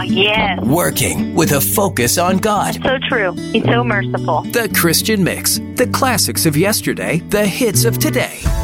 Yes. Working with a focus on God. So true. He's so merciful. The Christian Mix. The classics of yesterday, the hits of today.